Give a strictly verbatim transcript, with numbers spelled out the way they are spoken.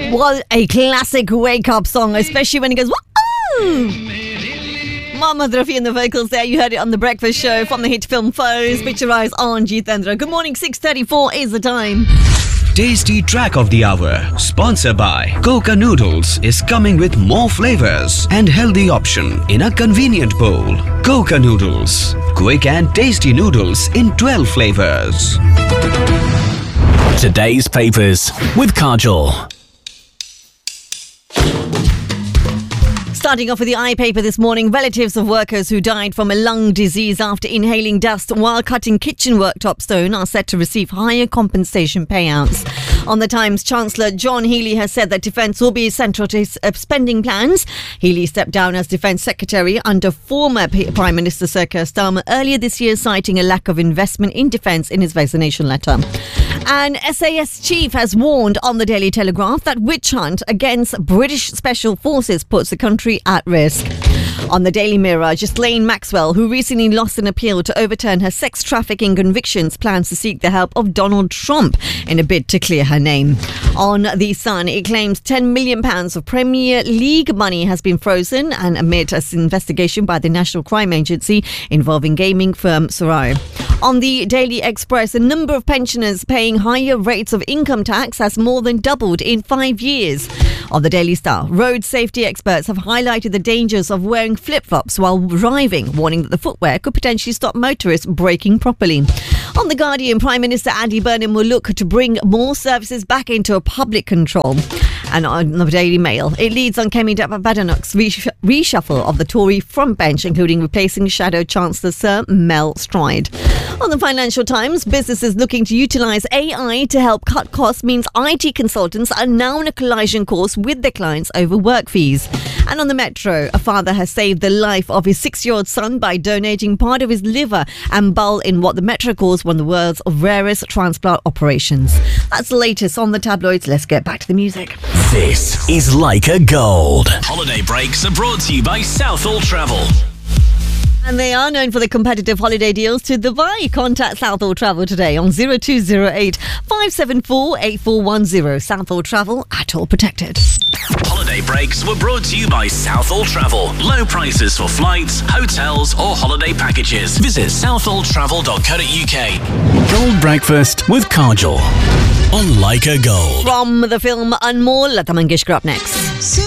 What a classic wake-up song, especially when it goes, woo! Mohammed Rafi and the vocals there. You heard it on The Breakfast Show from the hit film Foes. Picturized on Jitendra. Good morning, six thirty-four is the time. Tasty Track of the Hour, sponsored by Coca Noodles, is coming with more flavors and healthy option in a convenient bowl. Coca Noodles, quick and tasty noodles in twelve flavors. Today's papers with Kajol. Starting off with the I paper this morning, relatives of workers who died from a lung disease after inhaling dust while cutting kitchen worktop stone are set to receive higher compensation payouts. On the Times, Chancellor John Healey has said that defence will be central to his uh, spending plans. Healey stepped down as Defence Secretary under former P- Prime Minister Sir Keir Starmer earlier this year, citing a lack of investment in defence in his resignation letter. An S A S chief has warned on the Daily Telegraph that witch hunt against British Special Forces puts the country at risk. On the Daily Mirror, Ghislaine Maxwell, who recently lost an appeal to overturn her sex trafficking convictions, plans to seek the help of Donald Trump in a bid to clear her name. On The Sun, it claims ten million pounds of Premier League money has been frozen and amid an investigation by the National Crime Agency involving gaming firm Soraya. On the Daily Express, the number of pensioners paying higher rates of income tax has more than doubled in five years. On the Daily Star, road safety experts have highlighted the dangers of wearing flip-flops while driving, warning that the footwear could potentially stop motorists braking properly. On The Guardian, Prime Minister Andy Burnham will look to bring more services back into public control. And on the Daily Mail, it leads on Kemi Badenoch's reshuffle of the Tory front bench, including replacing Shadow Chancellor Sir Mel Stride. On the Financial Times, businesses looking to utilise A I to help cut costs means I T consultants are now in a collision course with their clients over work fees. And on the Metro, a father has saved the life of his six-year-old son by donating part of his liver and bowel in what the Metro calls one of the world's rarest transplant operations. That's the latest on the tabloids. Let's get back to the music. This is Leica Gold. Holiday breaks are brought to you by Southall Travel. And they are known for the competitive holiday deals to Dubai. Contact Southall Travel today on zero two zero eight, five seven four, eight four one zero. Southall Travel, at all protected. Holiday breaks were brought to you by Southall Travel. Low prices for flights, hotels or holiday packages. Visit southall travel dot co dot uk. Gold Breakfast with Kajol on Leica Gold. From the film Anmol, Lata Mangeshkar up next.